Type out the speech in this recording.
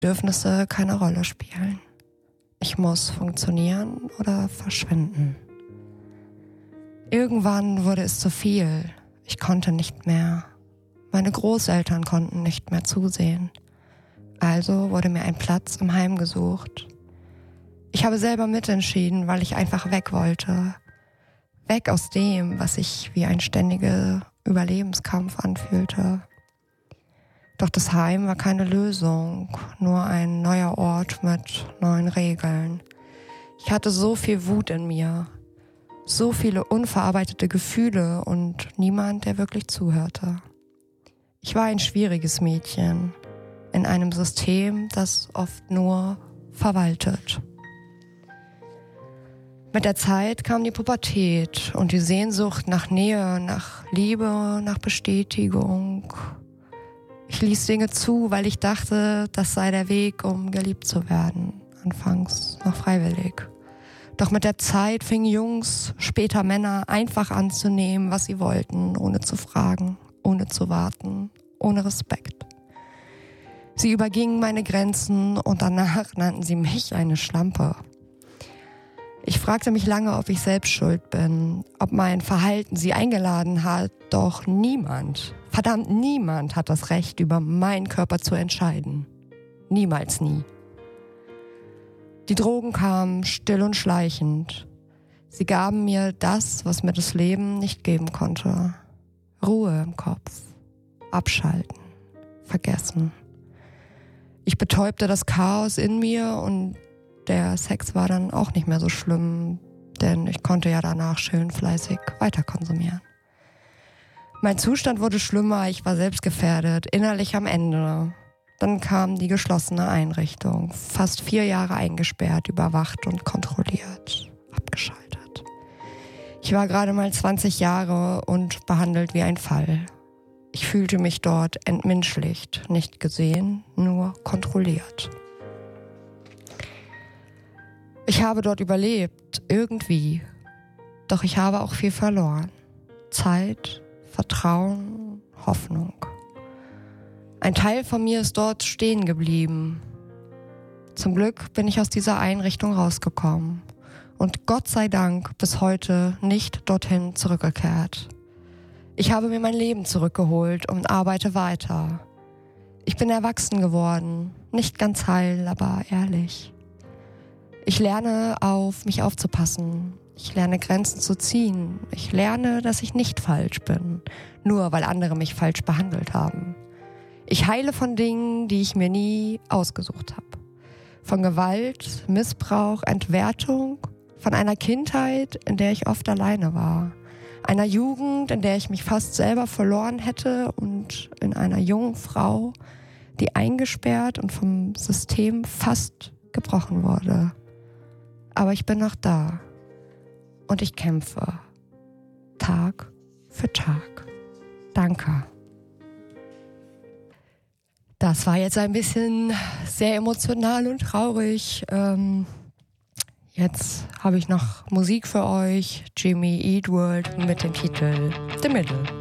Bedürfnisse keine Rolle spielen. Ich muss funktionieren oder verschwinden. Irgendwann wurde es zu viel. Ich konnte nicht mehr. Meine Großeltern konnten nicht mehr zusehen. Also wurde mir ein Platz im Heim gesucht. Ich habe selber mitentschieden, weil ich einfach weg wollte. Weg aus dem, was sich wie ein ständiger Überlebenskampf anfühlte. Doch das Heim war keine Lösung, nur ein neuer Ort mit neuen Regeln. Ich hatte so viel Wut in mir, so viele unverarbeitete Gefühle und niemand, der wirklich zuhörte. Ich war ein schwieriges Mädchen in einem System, das oft nur verwaltet. Mit der Zeit kam die Pubertät und die Sehnsucht nach Nähe, nach Liebe, nach Bestätigung. Ich ließ Dinge zu, weil ich dachte, das sei der Weg, um geliebt zu werden. Anfangs noch freiwillig. Doch mit der Zeit fingen Jungs, später Männer einfach anzunehmen, was sie wollten, ohne zu fragen, ohne zu warten, ohne Respekt. Sie übergingen meine Grenzen und danach nannten sie mich eine Schlampe. Ich fragte mich lange, ob ich selbst schuld bin, ob mein Verhalten sie eingeladen hat, doch niemand, verdammt niemand hat das Recht, über meinen Körper zu entscheiden. Niemals nie. Die Drogen kamen still und schleichend. Sie gaben mir das, was mir das Leben nicht geben konnte. Ruhe im Kopf, abschalten, vergessen. Ich betäubte das Chaos in mir und der Sex war dann auch nicht mehr so schlimm, denn ich konnte ja danach schön fleißig weiter konsumieren. Mein Zustand wurde schlimmer, ich war selbstgefährdet, innerlich am Ende. Dann kam die geschlossene Einrichtung, fast 4 Jahre eingesperrt, überwacht und kontrolliert, abgeschaltet. Ich war gerade mal 20 Jahre und behandelt wie ein Fall. Ich fühlte mich dort entmenschlicht, nicht gesehen, nur kontrolliert. Ich habe dort überlebt, irgendwie. Doch ich habe auch viel verloren. Zeit, Vertrauen, Hoffnung. Ein Teil von mir ist dort stehen geblieben. Zum Glück bin ich aus dieser Einrichtung rausgekommen und Gott sei Dank bis heute nicht dorthin zurückgekehrt. Ich habe mir mein Leben zurückgeholt und arbeite weiter. Ich bin erwachsen geworden, nicht ganz heil, aber ehrlich. Ich lerne, auf mich aufzupassen. Ich lerne, Grenzen zu ziehen. Ich lerne, dass ich nicht falsch bin, nur weil andere mich falsch behandelt haben. Ich heile von Dingen, die ich mir nie ausgesucht habe. Von Gewalt, Missbrauch, Entwertung, von einer Kindheit, in der ich oft alleine war. Einer Jugend, in der ich mich fast selber verloren hätte und in einer jungen Frau, die eingesperrt und vom System fast gebrochen wurde. Aber ich bin noch da und ich kämpfe. Tag für Tag. Danke. Das war jetzt ein bisschen sehr emotional und traurig. Jetzt habe ich noch Musik für euch. Jimmy Eat World mit dem Titel The Middle.